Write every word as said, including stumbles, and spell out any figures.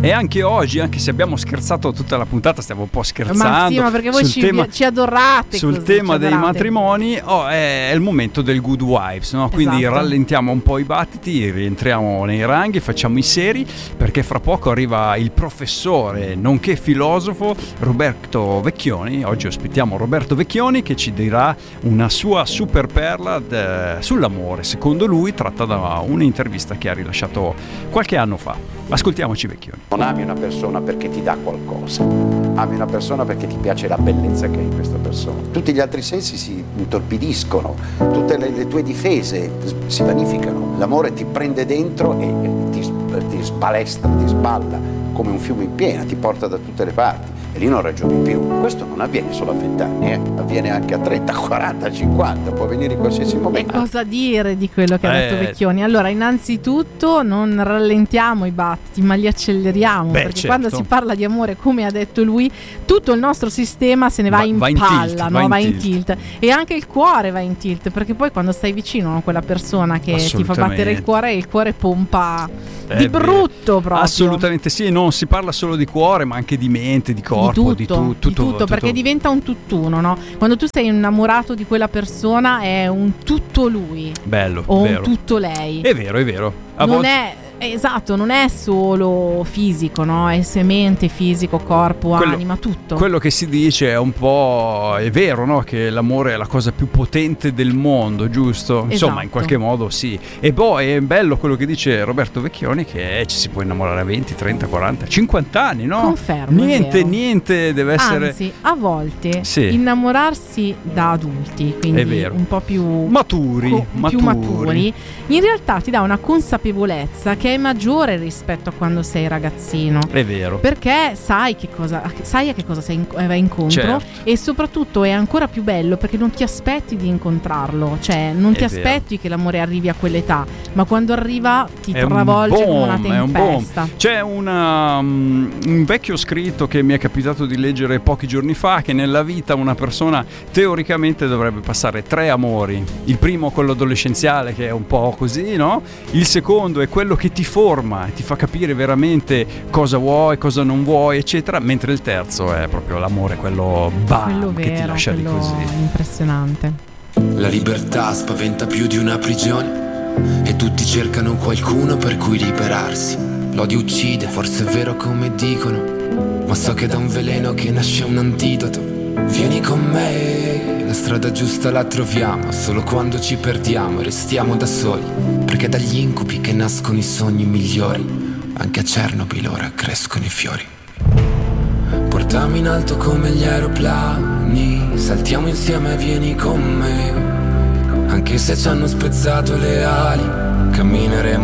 E anche oggi, anche se abbiamo scherzato tutta la puntata, stiamo un po' scherzando. Ma sì, ma perché voi ci, tema, ci adorate. Sul così, tema ci dei adorate. matrimoni, oh, è, è il momento del good vibes, no? Quindi Esatto. rallentiamo un po' i battiti, rientriamo nei ranghi, facciamo i seri, perché fra poco arriva il professore, nonché filosofo, Roberto Vecchioni. Oggi ospitiamo Roberto Vecchioni, che ci dirà una sua super perla de, sull'amore, secondo lui, tratta da un'intervista che ha rilasciato qualche anno fa. Ascoltiamoci Vecchioni. Non ami una persona perché ti dà qualcosa, ami una persona perché ti piace la bellezza che è in questa persona. Tutti gli altri sensi si intorpidiscono, tutte le, le tue difese si vanificano. L'amore ti prende dentro e ti, ti sbalestra, ti sballa come un fiume in piena, ti porta da tutte le parti e lì non ragioni più. Questo non avviene solo a venti anni, eh? Avviene anche a trenta, quaranta, cinquanta, può avvenire in qualsiasi E momento. cosa dire di quello che ha Eh. detto Vecchioni? Allora, innanzitutto non rallentiamo i battiti, ma li acceleriamo. Beh, perché certo. quando si parla di amore, come ha detto lui, tutto il nostro sistema se ne va, Va- in va in palla, tilt, no? va in va in tilt. tilt. E anche il cuore va in tilt, perché poi quando stai vicino a quella persona che ti fa battere il cuore, il cuore pompa È di vero. brutto proprio. Assolutamente sì, non si parla solo di cuore, ma anche di mente, di corpo, di di, tutto, tu- di tutto, tutto, perché diventa un tutt'uno, no? Quando tu sei innamorato di quella persona è un tutto lui bello, o vero. un tutto lei. È vero, è vero. A non volte- è esatto, non è solo fisico, no? È mente, fisico, corpo, Quello- anima, tutto. Quello che si dice è un po', è vero, no? Che l'amore è la cosa più potente del mondo, giusto? Insomma, Esatto. in qualche modo sì. E poi è bello quello che dice Roberto Vecchioni, che ci si può innamorare a venti, trenta, quaranta, cinquanta anni, no? Confermo, è Niente, vero. niente deve essere Anzi, a volte Sì. innamorarsi da adulti, quindi È vero. un po' più maturi, co- maturi. più maturi, in realtà ti dà una consapevolezza che è maggiore rispetto a quando sei ragazzino. È vero. Perché sai che cosa sai a che cosa sei in, eh, vai incontro, Certo. e soprattutto è ancora più bello perché non ti aspetti di incontrarlo, cioè non È ti vero. aspetti che l'amore arrivi a quell'età, ma quando arriva ti È un travolge come una boom, è un boom. tempesta. C'è una, um, un vecchio scritto che mi è capitato di leggere pochi giorni fa, che nella vita una persona teoricamente dovrebbe passare tre amori. Il primo, quello adolescenziale, che è un po' così, no? Il secondo è quello che ti forma e ti fa capire veramente cosa vuoi, cosa non vuoi, eccetera, mentre il terzo è proprio l'amore, quello bam, Quello che ti vero, lascia lì quello così. impressionante. La libertà spaventa più di una prigione e tutti cercano qualcuno per cui liberarsi. L'odio uccide, forse è vero come dicono, ma so che da un veleno che nasce un antidoto. Vieni con me, la strada giusta la troviamo solo quando ci perdiamo e restiamo da soli, perché dagli incubi che nascono i sogni migliori. Anche a Chernobyl ora crescono i fiori. Portami in alto come gli aeroplani, saltiamo insieme, vieni con me. Anche se ci hanno spezzato le ali, cammineremo